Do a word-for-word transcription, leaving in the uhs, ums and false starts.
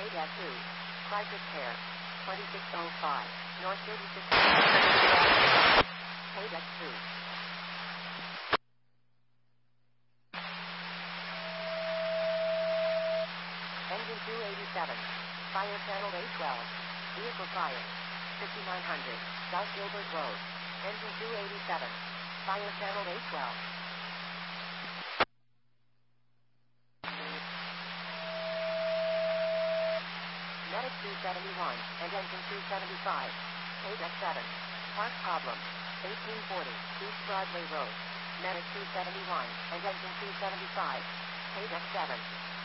two. Crisis Care. twenty-six oh five. North thirty-six. Paydeck two. Engine two eighty-seven. Fire Channel A twelve. Vehicle fire. fifty-nine hundred. South Gilbert Road. Engine two eighty-seven. Fire Channel A twelve. Medic two seventy-one and Engine two seventy-five. Paydeck seven. Park problem. eighteen forty. East Broadway Road. Medic two seventy-one and Engine two seventy-five. Paydeck seven.